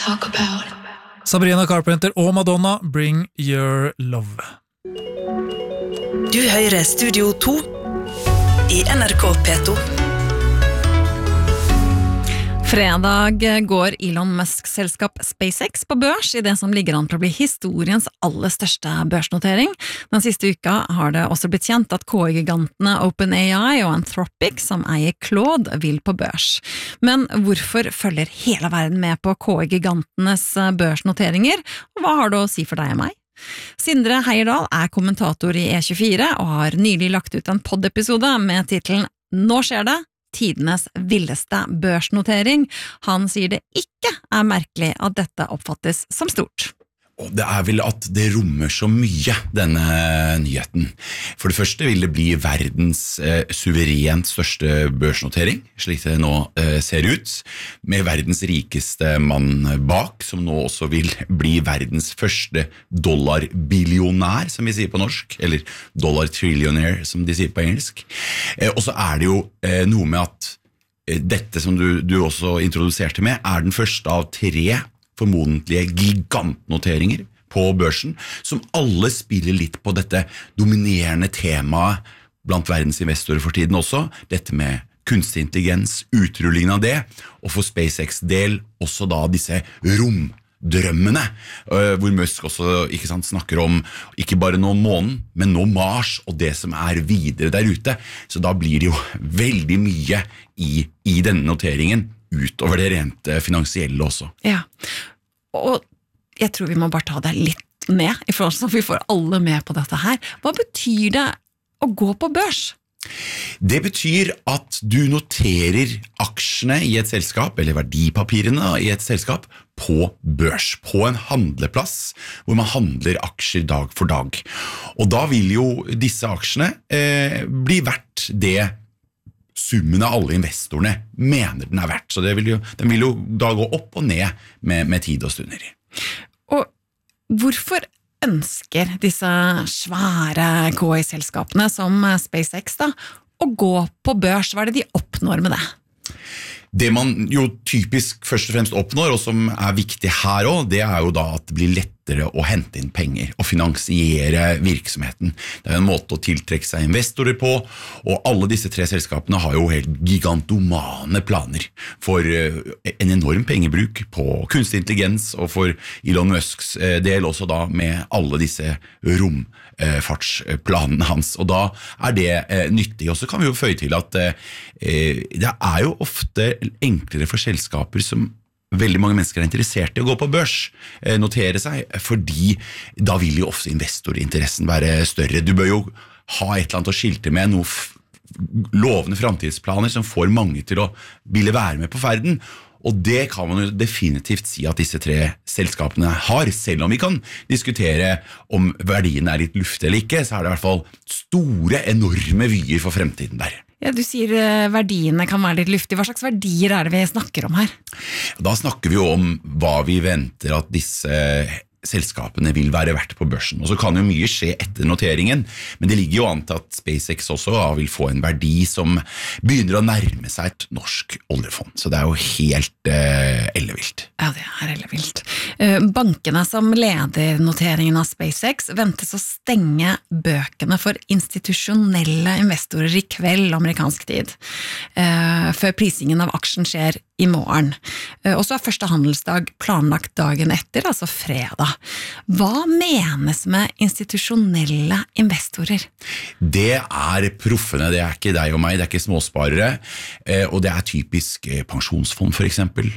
talk about. Sabrina Carpenter og Madonna, Bring Your Love. Du hører Studio 2 I NRK P2. Fredag går Elon Musks selskap SpaceX på børs I det som ligger an til å bli historiens aller største børsnotering. Den siste uka har det også blitt kjent at KI-gigantene OpenAI og Anthropic, som eier Claude, vil på børs. Men hvorfor følger hele verden med på KI-gigantenes børsnoteringer? Og hva har det å si for deg og meg? Sindre Heierdal kommentator I E24 og har nylig lagt ut en podd-episode med titelen «Nå skjer det! Tidenes villeste børsnotering». Han sier det ikke merkelig at dette oppfattes som stort. Og det vel at det rommer så mye, denne nyheten. For det første vil det bli verdens suverent største børsnotering, slik det nå ser ut, med verdens rikeste mann bak, som nå også vil bli verdens første dollarbillionær, som vi sier på norsk, eller dollar-trillionaire, som de sier på engelsk. Og så det jo noe med at dette som du også introduserte med, den første av 3 formodentlige gigantnoteringer på børsen, som alle spiller litt på dette dominerende temaet blant verdens investorer for tiden også, dette med kunstig intelligens, utrullingen av det, og for SpaceX del også da disse romdrømmene, hvor Musk også ikke sant, snakker om ikke bare nå månen, men nå Mars og det som videre der ute. Så da blir det jo veldig mye i denne noteringen, utover det rent finansielle også. Ja, og jeg tror vi må bare ta det litt ned, I forhold til at vi får alle med på dette her. Hva betyr det å gå på børs? Det betyr at du noterer aksjene I et selskap, eller verdipapirene I et selskap, på børs, på en handleplass, hvor man handler aksjer dag for dag. Og da vil jo disse aksjene bli verdt det summen av alle investorene mener den verdt. Så den vil jo da gå opp og ned med tid og stunder. Og hvorfor ønsker disse svære KI-selskapene som SpaceX da, å gå på børs? Hva det de oppnår med det? Det man jo typisk først og fremst oppnår, og som viktig her også, det jo da at det blir lettere å hente inn penger og finansiere virksomheten. Det en måte å tiltrekke seg investorer på, og alle disse 3 selskapene har jo helt gigantomane planer for en enorm pengebruk på kunstig intelligens, og for Elon Musks del også da med alle disse romfartsplanene hans. Og da det nyttig, og så kan vi jo føye til at det jo ofte enklere for selskaper som veldig mange mennesker interessert I å gå på børs, notere seg, fordi da vil jo ofte investorinteressen være større. Du bør jo ha et eller annet å skilte med, noen lovende fremtidsplaner som får mange til å ville være med på ferden, og det kan man jo definitivt si at disse 3 selskapene har, selv om vi kan diskutere om verdien litt luftig eller ikke, så det I hvert fall store, enorme vyer for fremtiden der. Ja, du sier verdiene kan være litt luftige. Hva slags verdier det vi snakker om her? Da snakker vi jo om hva vi venter at disse selskapene vil være verdt på børsen. Og så kan jo mye skje etter noteringen, men det ligger jo an til at SpaceX også vil få en verdi som begynner å nærme seg et norsk oljefond. Så det jo helt ellevilt. Ja, det ellevilt. Bankene som leder noteringen av SpaceX ventes å stenge bøkene for institusjonelle investorer I kveld amerikansk tid, før prisingen av aksjen skjer I morgen. Og så første handelsdag planlagt dagen etter, altså fredag. Hva menes med institusjonelle investorer? Det proffene, det ikke deg og meg, det ikke småsparere, og det typisk pensjonsfond for eksempel,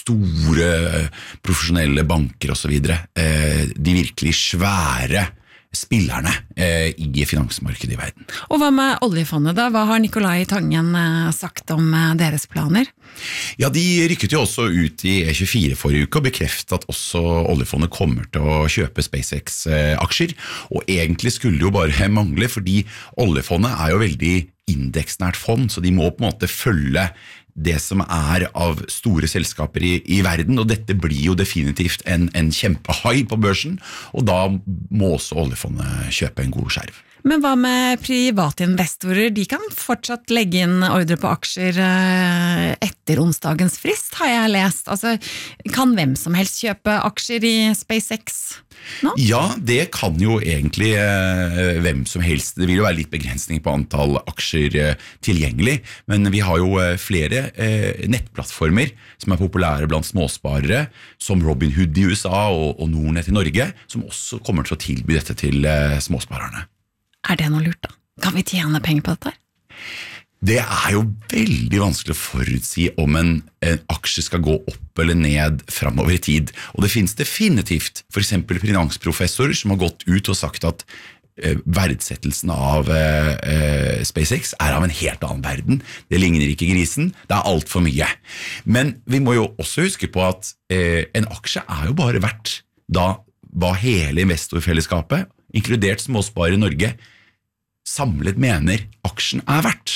store profesjonelle banker og så videre, de virkelig svære spillerne I finansmarkedet I verden. Og hva med oljefondet da? Hva har Nicolai Tangen sagt om deres planer? Ja, de rykket jo også ut I E24 forrige uke og bekreftet at også oljefondet kommer til å kjøpe SpaceX-aksjer, og egentlig skulle det jo bare mangle, fordi oljefondet jo veldig indeksnært fond, så de må på en måte følge det som av store selskaper I verden, og dette blir jo definitivt en kjempehai på børsen, og da må også oljefondet kjøpe en god skjerv. Men hva med private investorer? De kan fortsatt legge inn ordre på aksjer etter onsdagens frist, har jeg lest. Altså, kan hvem som helst kjøpe aksjer i SpaceX nå? Ja, det kan jo egentlig hvem som helst. Det vil jo være litt begrensning på antall aksjer tilgjengelig, men vi har jo flere nettplattformer som er populære blant småsparere, som Robinhood i USA og Nordnet i Norge, som også kommer til å tilby dette til småsparerne. Er det noe lurt da? Kan vi tjene penger på dette? Det er jo veldig vanskelig å forutsi om en aksje skal gå opp eller ned fremover i tid. Og det finnes definitivt for eksempel finansprofessorer som har gått ut og sagt at verdsettelsen av SpaceX er av en helt annen verden. Det ligner ikke grisen, det er alt for mye. Men vi må jo også huske på at en aksje er jo bare verdt da hva hele investorfellesskapet, inkludert småsparere i Norge, samlet mener aksjen er verdt.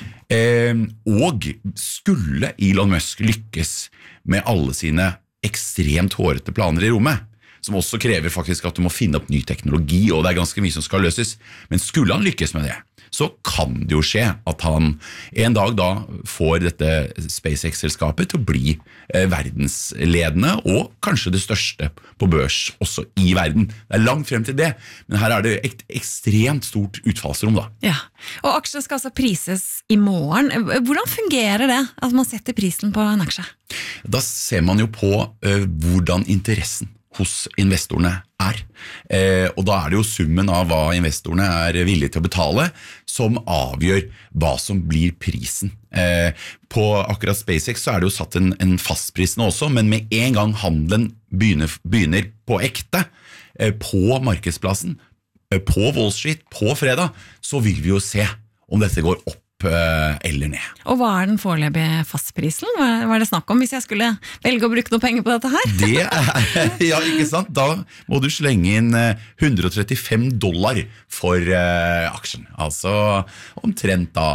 Og skulle Elon Musk lykkes med alle sine ekstremt hårete planer i rommet, som også krever faktisk at du må finne opp ny teknologi, og det er ganske mye som skal løses, men skulle han lykkes med det, så kan det jo skje at han en dag da får dette SpaceX-selskapet til å bli verdensledende, og kanskje det største på børs også i verden. Det er langt frem til det, men her er det et ekstremt stort utfallsrom da. Ja, og aksjer skal altså prises i morgen. Hvordan fungerer det at man setter prisen på en aksje? Da ser man jo på hvordan interessen hos investorene er. Og da er det jo summen av hva investorene er villige til å betale som avgjør hva som blir prisen. På akkurat SpaceX så er det jo satt en fastpris nå også, men med en gang handelen begynner på ekte, på markedsplassen, på Wall Street, på fredag, så vil vi jo se om dette går opp eller ned. Og hva er den foreløpige fastprisen? Hva er det snakk om hvis jeg skulle velge å bruke noe penger på dette her? Det ja, ikke sant? Da må du slenge inn $135 for aksjen. Altså omtrent da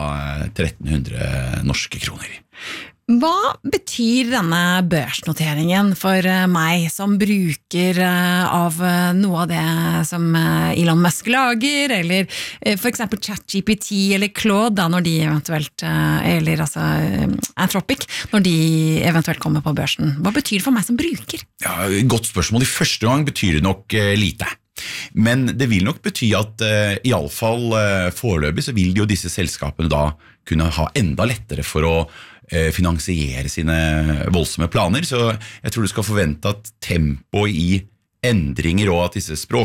1300 norske kroner. Hva betyr denne børsnoteringen for meg som bruker av noe av det som Elon Musk lager, eller for eksempel ChatGPT eller Claude da, når de eventuelt, eller altså Anthropic, når de eventuelt kommer på børsen? Hva betyr det for meg som bruker? Ja, godt spørsmål. I første gang betyr det nok lite. Men det vil nok bety at i alle fall foreløpig så vil jo disse selskapene da kunne ha enda lettere for å finansiere sine voldsomme planer, så jeg tror du skal forvente at tempo i endringer og at disse